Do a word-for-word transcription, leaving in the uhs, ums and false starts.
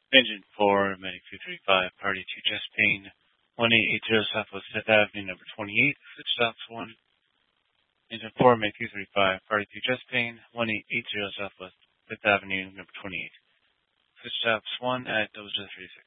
Engine four, Medic two three five, Party two Chest Pain, one eight eight zero Southwest fifth Avenue, number twenty-eight, switch stops one. Engine four, Medic two three five, Party two Chest Pain, one eight eight zero Southwest fifth Avenue, number twenty-eight. Switch stops one at double zero three six.